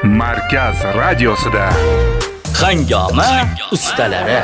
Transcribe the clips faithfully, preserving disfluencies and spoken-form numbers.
Markaz radiosida Hangoma ustalari.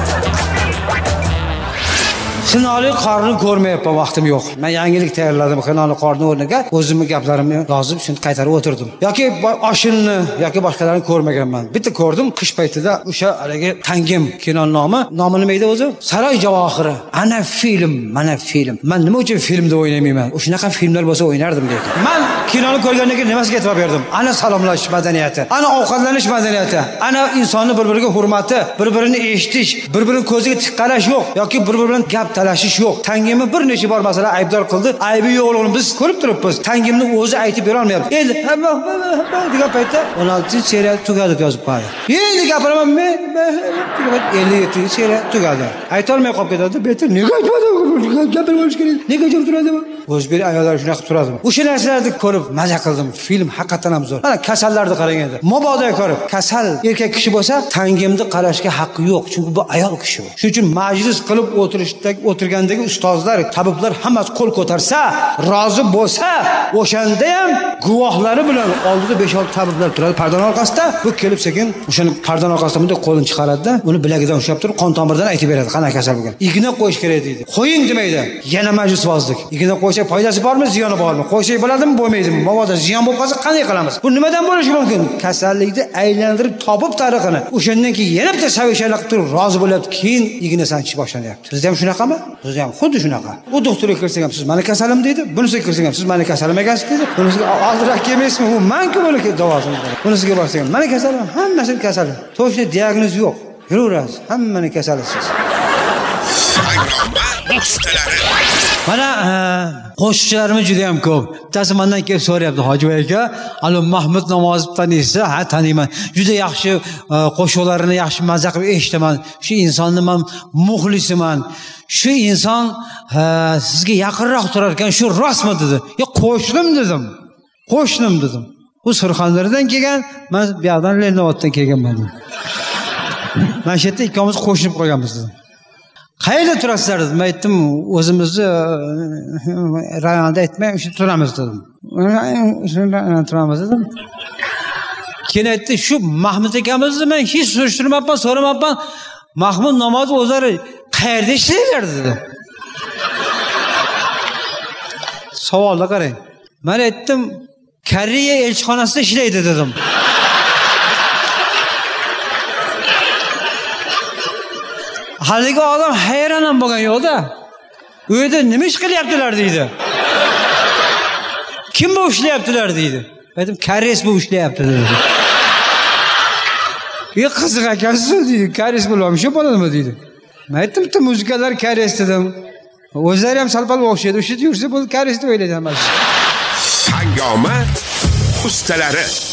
Xinoli qorni ko'rmayapman, vaqtim yo'q. Men yangilik tayyorladim. Xinoli qorni o'rniga o'zimning gaplarimni yozib, shuni qaytarib o'tirdim. Yoki oshinni yoki boshqalarni ko'rmaganman. Bitta ko'rdim qish paytida o'sha haligi Tangim kino nomi. Nomi nima edi o'zi? Saroy javohiri. Ana film, mana film. Men nima uchun filmda o'ynamayman? O'shunaqa filmlar bo'lsa o'ynardim lekin. Men kinoni ko'rgandan keyin nimasiga e'tibor berdim? Ana salomlashish madaniyati, ana ovqatlanish madaniyati, ana insonni bir-biriga hurmati, bir-birini eshitish, bir-birini ko'ziga tik qarash yo'q yoki bir-biri bilan gap talashish yo'q. Tangimni bir necha bor masala aybdor qildi. Aybi yo'qligini biz ko'rib turibmiz. Tangimni o'zi aytib bera olmayapti. Endi degan paytda o'n oltinchi serial tugadi deb yozib qo'ydi. Endi gapiraman men ellik yettinchi serial tugadi. Ayta olmay qolib ketadi. Betir nega aytmadi? Gapirib olish kerak. Nega jim turadi bu? O'zbek ayollar shunaqa turadi. O'sha narsalarni ko'rib maza qildim. Film haqiqatan ham zo'r. Mana kasallarni qarang endi. Mobodo ko'rib, kasal erkak kishi bo'lsa, Tangimni qarashga haqqi yo'q, chunki bu ayol kishi. Shuning uchun majlis qilib o'tirishdagi o'tirgandagi ustozlar, tabiblar hammasi qo'l ko'tarsa, rozi bo'lsa, o'shanda ham guvohlari bilan oldida besh olti tabiblar turadi pardon orqasida. Bu kelib sekin o'shani pardon orqasidan bunday qo'lini chiqaradi-da, uni bilagidan ushlab turib, qon tomiridan aytib beradi, qanaqa kasal bo'lgan. Igna qo'yish kerak deydi. Qo'ying demaydi. Yana majlisbozlik. Igna qo'ysak foydasi bormi, ziyoni bormi? Qo'ysak bo'ladimi, bo'lmaydimi? Mabodo ziyon bo'lib qolsa qanday qilamiz? Bu nimadan bo'lishi mumkin? Kasallikni aylantirib topib tariqini. O'shandan keyin yana bitta savishalik qilib turib rozi bo'lyapti, keyin igna sanchish boshlanyapti. Sizda ham shunaqami? Siz ham xuddi shunaqa. U doktorga kirsak ham siz meni kasalim deydi, bunisiga kirsak ham siz meni kasalim ekansiz deydi. Bunisiga oldiroq kelmaysizmi? U menku buni davosini. Bunisiga borsak ham meni kasalim, hammasini kasali. To'g'ri diagnoz yo'q. Yuraverasiz, hammani kasalisiz. Mana qo'shiqchilarimiz juda ham ko'p. Bittasi mendan kelib so'rayapti, Hoji aka, "Alo Mahmud Namozov taniysiz?" "Ha, taniyman. Juda yaxshi qo'shiqlarini yaxshi mazza qilib eshitaman. Shu insonni men muxlisiman. Shu inson sizga yaqinroq turar ekan, shu rostmi?" dedi. "Yo'q, qo'shnim" dedim. "Qo'shnim" dedim. U Surxondaryodan kelgan, men bu yerdan Lenovoddan kelganman. Mana shu yerda ikkimiz qo'shilib qolganmiz dedim. "Qayerda turasizlar?" dedim. Men aytdim, "O'zimizni rayonda aytmay, o'sha turamiz" dedim. "Shunda turamiz" dedim. Keyin aytdi, "Shu Mahmud akamizni men hech surishtirmabman, so'ramabman. Mahmud Namozov o'zlari qayerda ishlaydilar?" dedi. Savolga qarang. Men aytdim, "Koreya elchixonasida ishlaydi" dedim. Haligi odam hayron ham bo'lgan yo'qda. U yerda nima ish qilyaptilar deydi. Kim bu ishlayaptilar deydi. Aytdim, "Koreys bu ishlayapti" dedi. "Yo'q, qiziq ekansiz" deydi. "Koreys bo'lamish, shu bo'ladimi" deydi. Men aytdim, "Bitta muzikalar koreys" dedim. O'zlari ham sal-pal o'xshaydi. O'sha yursa bo'ldi, koreys deb o'ylaydi hamma. Hangoma ustalari.